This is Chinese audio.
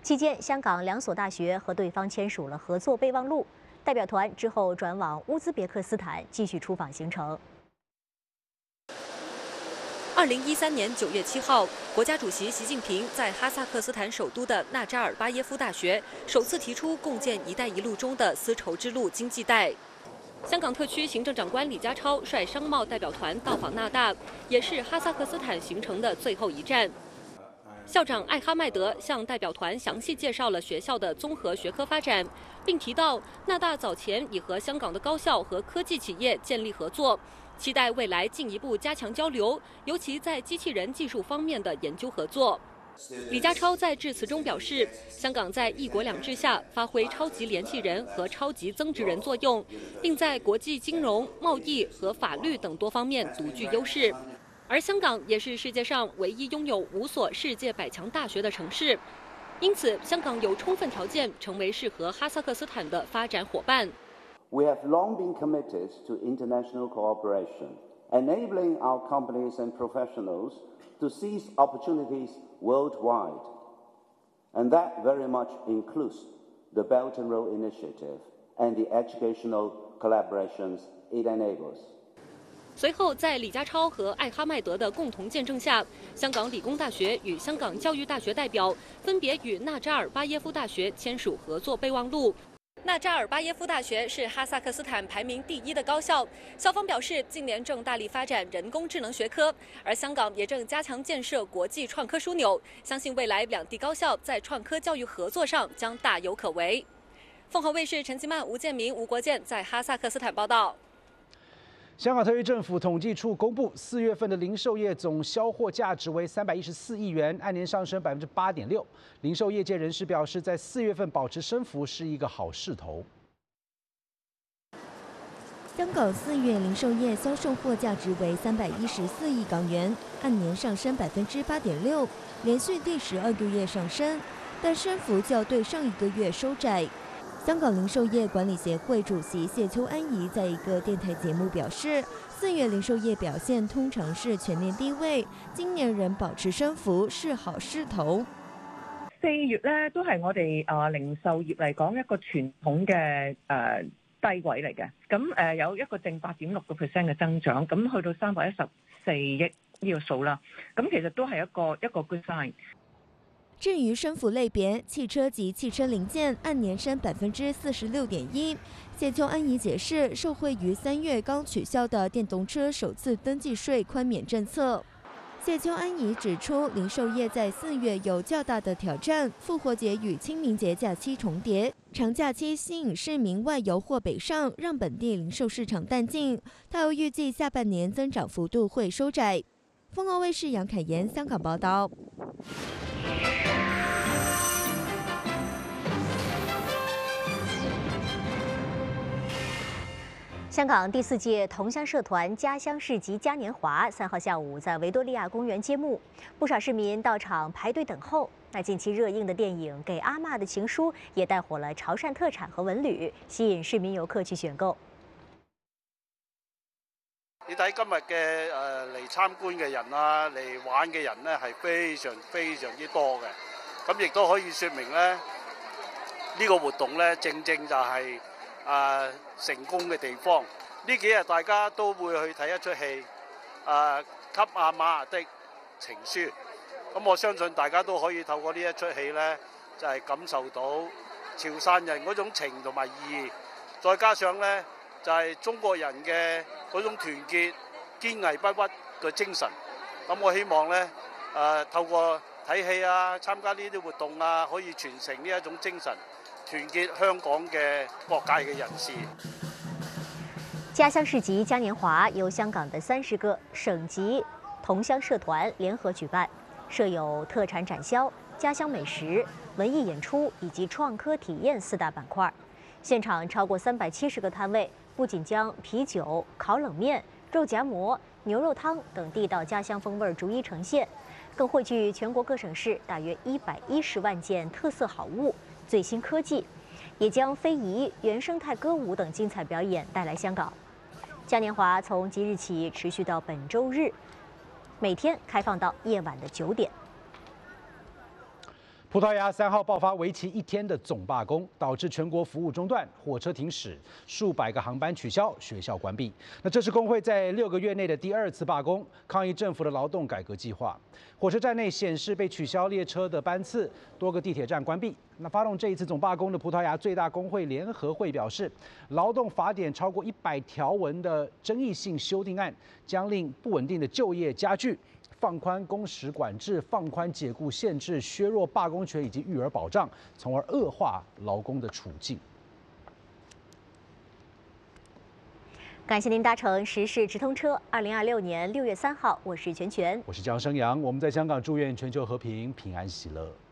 期间，香港2所大学和对方签署了合作备忘录。代表团之后转往乌兹别克斯坦继续出访行程。 2013年9月7号，国家主席习近平在哈萨克斯坦首都的纳扎尔巴耶夫大学首次提出共建“一带一路”中的丝绸之路经济带。香港特区行政长官李家超率商贸代表团到访纳大，也是哈萨克斯坦行程的最后一站。校长艾哈迈德向代表团详细介绍了学校的综合学科发展，并提到纳大早前已和香港的高校和科技企业建立合作，期待未来进一步加强交流，尤其在机器人技术方面的研究合作。李家超在致辞中表示，香港在“一国两制”下发挥超级联系人和超级增值人作用，并在国际金融、贸易和法律等多方面独具优势。而香港也是世界上唯一拥有5所世界100强大学的城市，因此香港有充分条件成为适合哈萨克斯坦的发展伙伴。 We have long been committed to international cooperation, enabling our companies and professionals to seize opportunities worldwide. And that very much includes the Belt and Road Initiative and the educational collaborations it enables. 随后，在李家超和艾哈迈德的共同见证下，香港理工大学与香港教育大学代表分别与纳扎尔巴耶夫大学签署合作备忘录。纳扎尔巴耶夫大学是哈萨克斯坦排名第1的高校，校方表示，近年正大力发展人工智能学科，而香港也正加强建设国际创科枢纽，相信未来两地高校在创科教育合作上将大有可为。凤凰卫视陈其曼、吴建明、吴国建在哈萨克斯坦报道。 香港特区政府统计处公布，4月份的零售业总销货价值为314亿元，按年上升8.6%。零售业界人士表示，在4月份保持升幅是一个好势头。 香港4月零售业销售货价值为314亿港元，按年上升8.6%，连续第12个月上升，但升幅较对上一个月收窄。香港零售业管理协会主席谢秋安怡在一个电台节目表示，4月零售业表现通常是全年低位，今年仍保持升幅是好勢頭。 4月咧都係我哋零售業嚟講一個傳統嘅低位嚟嘅，咁有一個正8.6%嘅增長，咁去到314億呢個數啦，咁其實都係一個 good sign。 至于升幅类别，汽车及汽车零件按年升46.1%。谢秋安怡解释，受惠于3月刚取消的电动车首次登记税宽免政策。谢秋安怡指出，零售业在4月有较大的挑战，复活节与清明节假期重叠，长假期吸引市民外游或北上，让本地零售市场淡静。他又预计下半年增长幅度会收窄。凤凰卫视杨凯妍香港报道。 香港第4届同乡社团家乡市集嘉年华3号下午在维多利亚公园揭幕，不少市民到场排队等候。那近期热映的电影《给阿嬷的情书》也带火了潮汕特产和文旅，吸引市民遊客去選購。 你睇今日嘅嚟參觀嘅人啊，嚟玩嘅人咧係非常之多嘅，咁亦都可以説明咧呢個活動咧正就係成功嘅地方。呢幾日大家都會去睇一出戲，給阿媽的情書。咁我相信大家都可以透過呢一出戲咧，就係感受到潮汕人嗰種情同埋義，再加上咧就係中國人嘅嗰種團結、堅毅不屈嘅精神。咁我希望咧透過睇戲啊、參加呢啲活動啊，可以傳承呢一種精神，團結香港嘅各界嘅人士。 家乡市集嘉年华由香港的30个省级同乡社团联合举办，设有特产展销、家乡美食、文艺演出以及创科体验4大板块。现场超过370个摊位，不仅将啤酒、烤冷面、肉夹馍、牛肉汤等地道家乡风味逐一呈现，更汇聚全国各省市大约110万件特色好物、最新科技，也将非遗、原生态歌舞等精彩表演带来香港。嘉年华从即日起持续到本周日，每天开放到夜晚的9点。 葡萄牙3号爆发为期1天的总罢工，导致全国服务中断，火车停驶，数百个航班取消，学校关闭。那这是工会在6个月内的第2次罢工，抗议政府的劳动改革计划。火车站内显示被取消列车的班次，多个地铁站关闭。那发动这一次总罢工的葡萄牙最大工会联合会表示，劳动法典超过100条文的争议性修订案，将令不稳定的就业加剧。放宽工时管制、放宽解雇限制、削弱罢工权以及育儿保障，从而恶化劳工的处境。 感谢您搭乘时事直通车。2026年6月3号，我是全， 我是江生阳。我们在香港祝愿全球和平、平安喜乐。